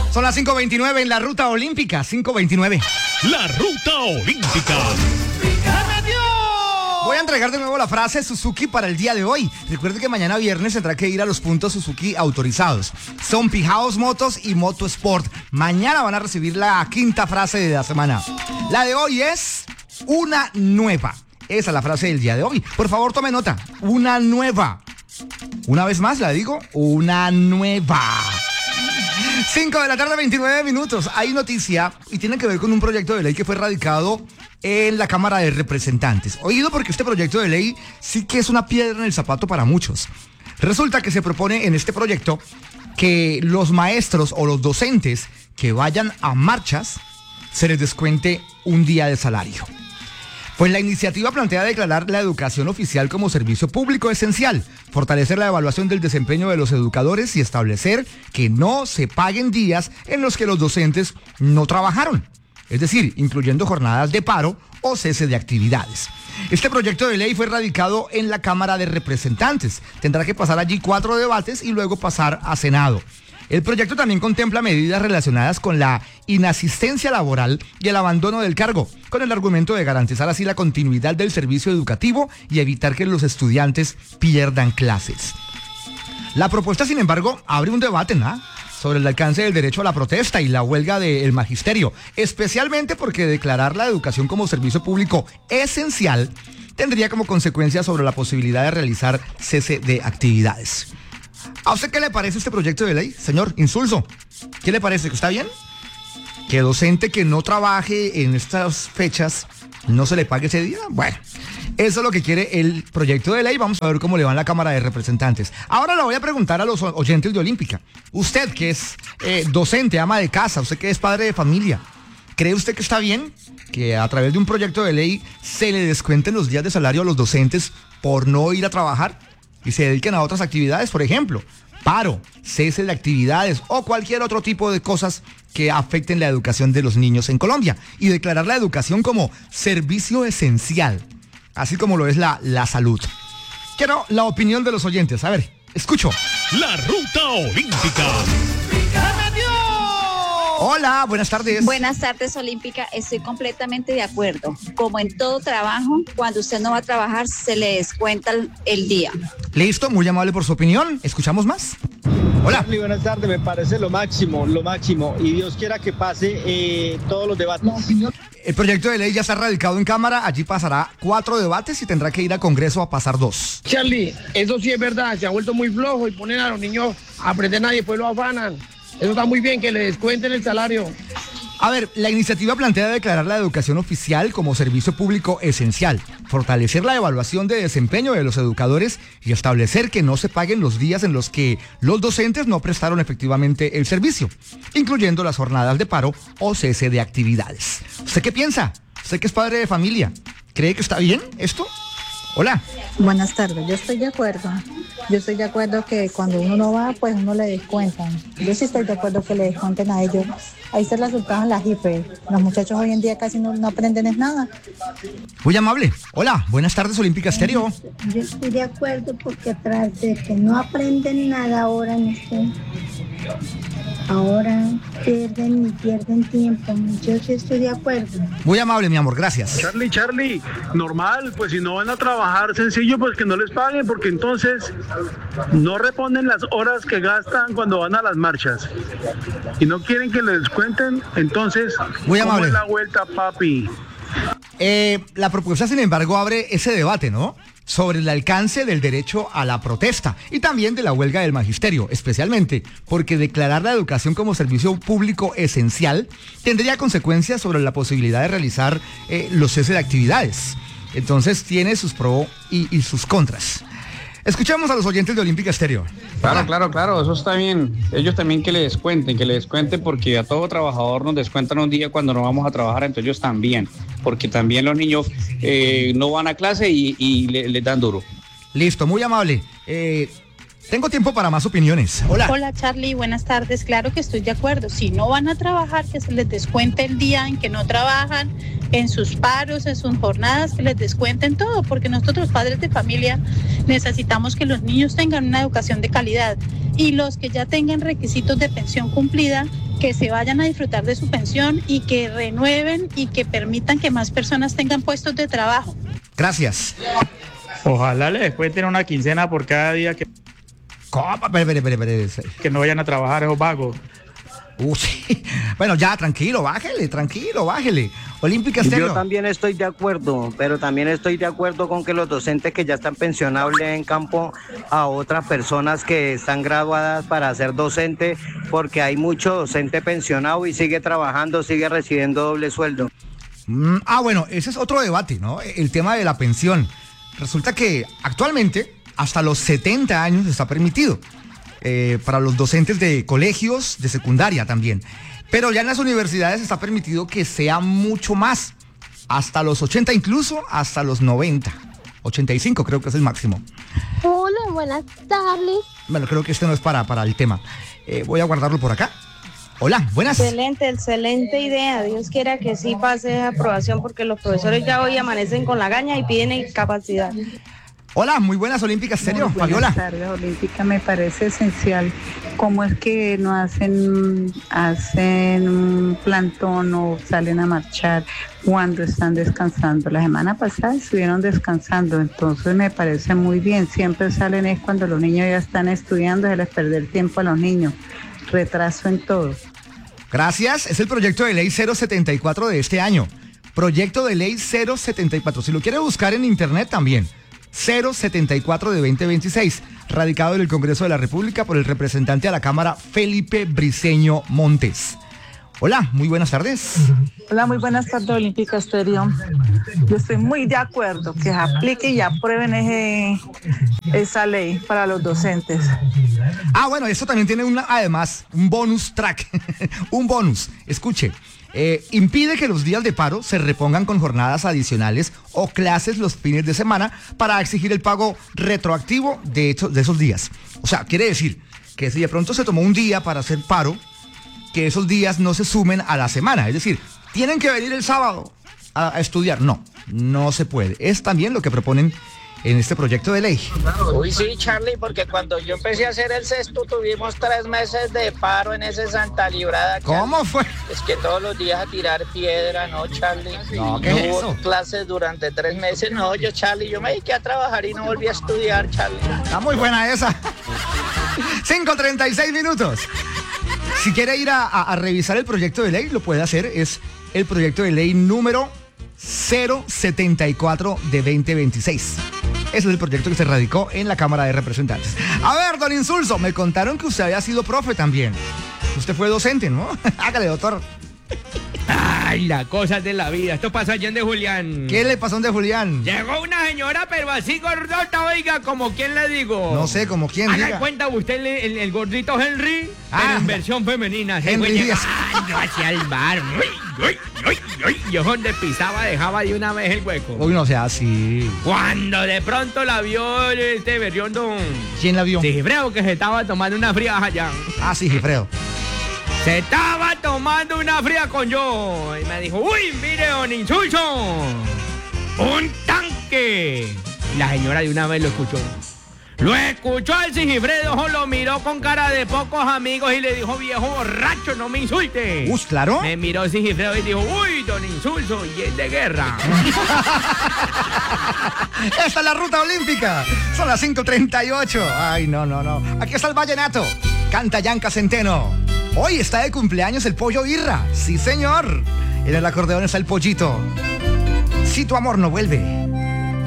Son las 5:29 en la Ruta Olímpica, 5:29. La Ruta Olímpica. Voy a entregar de nuevo la frase Suzuki para el día de hoy. Recuerde que mañana viernes tendrá que ir a los puntos Suzuki autorizados. Son Pijaos Motos y Moto Sport. Mañana van a recibir la quinta frase de la semana. La de hoy es una nueva. Esa es la frase del día de hoy. Por favor, tome nota. Una nueva. Una vez más la digo. Una nueva. 5 de la tarde, 29 minutos. Hay noticia y tiene que ver con un proyecto de ley que fue radicado en la Cámara de Representantes. Oído, porque este proyecto de ley sí que es una piedra en el zapato para muchos. Resulta que se propone en este proyecto que los maestros o los docentes que vayan a marchas se les descuente un día de salario. Pues la iniciativa plantea declarar la educación oficial como servicio público esencial, fortalecer la evaluación del desempeño de los educadores y establecer que no se paguen días en los que los docentes no trabajaron. Es decir, incluyendo jornadas de paro o cese de actividades. Este proyecto de ley fue radicado en la Cámara de Representantes. Tendrá que pasar allí 4 debates y luego pasar a Senado. El proyecto también contempla medidas relacionadas con la inasistencia laboral y el abandono del cargo, con el argumento de garantizar así la continuidad del servicio educativo y evitar que los estudiantes pierdan clases. La propuesta, sin embargo, abre un debate, ¿no?, sobre el alcance del derecho a la protesta y la huelga del magisterio, especialmente porque declarar la educación como servicio público esencial tendría como consecuencia sobre la posibilidad de realizar cese de actividades. ¿A usted qué le parece este proyecto de ley, señor Insulso? ¿Qué le parece? ¿Está bien? ¿Que docente que no trabaje en estas fechas no se le pague ese día? Bueno, eso es lo que quiere el proyecto de ley. Vamos a ver cómo le va en la Cámara de Representantes. Ahora le voy a preguntar a los oyentes de Olímpica. Usted que es docente, ama de casa, usted que es padre de familia, ¿cree usted que está bien que a través de un proyecto de ley se le descuenten los días de salario a los docentes por no ir a trabajar y se dediquen a otras actividades? Por ejemplo, paro, cese de actividades o cualquier otro tipo de cosas que afecten la educación de los niños en Colombia, y declarar la educación como servicio esencial, así como lo es la salud. Quiero la opinión de los oyentes. A ver, escucho. La Ruta Olímpica. Hola, buenas tardes. Buenas tardes, Olímpica. Estoy completamente de acuerdo. Como en todo trabajo, cuando usted no va a trabajar, se le descuenta el día. Listo, muy amable por su opinión. ¿Escuchamos más? Hola. Charlie, buenas tardes. Me parece lo máximo. Y Dios quiera que pase todos los debates. El proyecto de ley ya está radicado en Cámara. Allí pasará 4 debates y tendrá que ir a Congreso a pasar 2. Charlie, eso sí es verdad. Se ha vuelto muy flojo y ponen a los niños a aprender nada y después lo afanan. Eso está muy bien, que le descuenten el salario. A ver, la iniciativa plantea declarar la educación oficial como servicio público esencial, fortalecer la evaluación de desempeño de los educadores y establecer que no se paguen los días en los que los docentes no prestaron efectivamente el servicio, incluyendo las jornadas de paro o cese de actividades. ¿Usted qué piensa? ¿Usted que es padre de familia? ¿Cree que está bien esto? Hola. Buenas tardes, yo estoy de acuerdo. Yo estoy de acuerdo que cuando uno no va, pues uno le descuentan. Yo sí estoy de acuerdo que le descuenten a ellos. Ahí se resultaban las hiper. Los muchachos hoy en día casi no aprenden nada. Muy amable. Hola, buenas tardes, Olímpica Estéreo. Yo estoy de acuerdo porque tras de que no aprenden nada ahora ahora pierden tiempo. Yo sí estoy de acuerdo. Muy amable, mi amor, gracias. Charlie, normal, pues si no van a trabajar, sencillo, pues que no les paguen, porque entonces no reponen las horas que gastan cuando van a las marchas. Y no quieren que les descuenten, entonces, muy amable. ¿Cómo es la vuelta, papi? La propuesta, sin embargo, abre ese debate, ¿no?, sobre el alcance del derecho a la protesta y también de la huelga del magisterio, especialmente porque declarar la educación como servicio público esencial tendría consecuencias sobre la posibilidad de realizar los ceses de actividades. Entonces tiene sus pros y sus contras. Escuchemos a los oyentes de Olímpica Estéreo. Claro, eso está bien. Ellos también que le descuenten, porque a todo trabajador nos descuentan un día cuando no vamos a trabajar, entonces ellos también, porque también los niños no van a clase y les dan duro. Listo, muy amable. Tengo tiempo para más opiniones. Hola, Charlie, buenas tardes. Claro que estoy de acuerdo. Si no van a trabajar, que se les descuente el día en que no trabajan, en sus paros, en sus jornadas, que les descuenten todo, porque nosotros, padres de familia, necesitamos que los niños tengan una educación de calidad y los que ya tengan requisitos de pensión cumplida, que se vayan a disfrutar de su pensión y que renueven y que permitan que más personas tengan puestos de trabajo. Gracias. Ojalá le descuenten una quincena por cada día que... ¿Cómo? Que no vayan a trabajar esos vagos. Sí. Bueno, ya, tranquilo, bájele. Olímpica Estéreo. Yo también estoy de acuerdo, pero también estoy de acuerdo con que los docentes que ya están pensionados le den campo a otras personas que están graduadas para ser docente, porque hay mucho docente pensionado y sigue trabajando, sigue recibiendo doble sueldo. Bueno, ese es otro debate, ¿no? El tema de la pensión. Resulta que actualmente hasta los 70 años está permitido. Para los docentes de colegios, de secundaria también. Pero ya en las universidades está permitido que sea mucho más, hasta los 80, incluso hasta los 90. 85 creo que es el máximo. Hola, buenas tardes. Bueno, creo que este no es para el tema. Voy a guardarlo por acá. Hola, buenas. Excelente idea. Dios quiera que sí pase esa aprobación, porque los profesores ya hoy amanecen con la gaña y piden incapacidad. Hola, muy buenas, Olímpica Estéreo, Fabiola. Buenas tardes, Olímpica, me parece esencial. ¿Cómo es que no hacen un plantón o salen a marchar cuando están descansando? La semana pasada estuvieron descansando, entonces me parece muy bien. Siempre salen es cuando los niños ya están estudiando, se les pierde el tiempo a los niños. Retraso en todo. Gracias, es el proyecto de ley 074 de este año. Proyecto de ley 074, si lo quiere buscar en internet también. 074 de 2026, radicado en el Congreso de la República por el representante a la Cámara Felipe Briceño Montes. Hola, muy buenas tardes. Hola, muy buenas tardes, Olímpica Estéreo. Yo estoy muy de acuerdo que se aplique y aprueben esa ley para los docentes. Bueno, esto también tiene además un bonus track, un bonus. Escuche. Impide que los días de paro se repongan con jornadas adicionales o clases los fines de semana para exigir el pago retroactivo de esos días. O sea, quiere decir que si de pronto se tomó un día para hacer paro, que esos días no se sumen a la semana. Es decir, tienen que venir el sábado a estudiar. No se puede. Es también lo que proponen en este proyecto de ley. Uy, sí, Charlie, porque cuando yo empecé a hacer el sexto tuvimos 3 meses de paro en ese Santa Librada. Charlie. ¿Cómo fue? Es que todos los días a tirar piedra, ¿no, Charlie? No, ¿qué es hubo eso? clases durante 3 meses. No, Charlie, yo me dediqué a trabajar y no volví a estudiar, Charlie. Está muy buena esa. 5:36 minutos. Si quiere ir a revisar el proyecto de ley, lo puede hacer. Es el proyecto de ley número 074 de 2026. Ese es el proyecto que se radicó en la Cámara de Representantes. A ver, don Insulso, me contaron que usted había sido profe también. Usted fue docente, ¿no? Hágale, doctor. Ay, las cosas de la vida. Esto pasó allá en De Julián. ¿Qué le pasó en De Julián? Llegó una señora, pero así gordota, oiga, como quién le digo. No sé, como quién. Haga cuenta usted el gordito Henry, pero en versión femenina. Henry Díaz. Hacia el bar. Yo donde pisaba dejaba de una vez el hueco. Uy, no sea así. Cuando de pronto la vio este berriondo. ¿Quién la vio? Sigifredo, que se estaba tomando una fría allá. Sigifredo. Se estaba tomando una fría con yo. Y me dijo, uy, mire, don Insulso, un tanque. La señora de una vez lo escuchó. Lo escuchó el Sigifredo, lo miró con cara de pocos amigos y le dijo, viejo borracho, no me insulte. ¿Claro? Me miró el Sigifredo y dijo, uy, don Insulso, y es de guerra. Esta es la ruta olímpica. Son las 5:38. Ay, no. Aquí está el vallenato. Canta Yanka Centeno. Hoy está de cumpleaños el Pollo Irra. Sí, señor. En el acordeón está el Pollito. Si tu amor no vuelve.